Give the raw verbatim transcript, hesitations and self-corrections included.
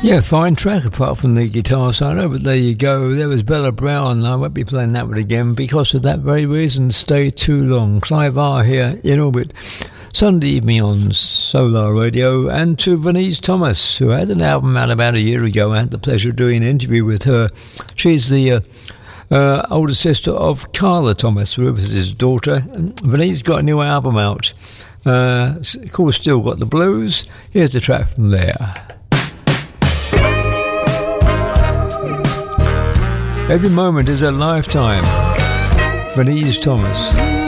Yeah, fine track apart from the guitar solo, but there you go. There was Bella Brown. I won't be playing that one again because of that very reason. Stay too long. Clive R here in orbit. Sunday evening on Solar Radio, and to Venise Thomas, who had an album out about a year ago. I had the pleasure of doing an interview with her. She's the uh, uh, older sister of Carla Thomas, Rufus's daughter. Venise got a new album out uh, called Still Got the Blues. Here's the track from there. Every moment is a lifetime. Venise Thomas.